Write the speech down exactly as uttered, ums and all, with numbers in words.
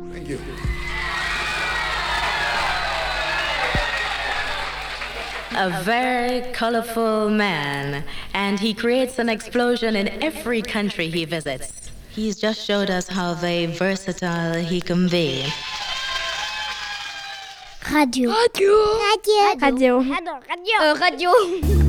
Thank you. A very colorful man, and he creates an explosion in every country he visits. He's just showed us how very versatile he can be. Radio. Radio. Radio. Radio. Radio. Radio. Radio.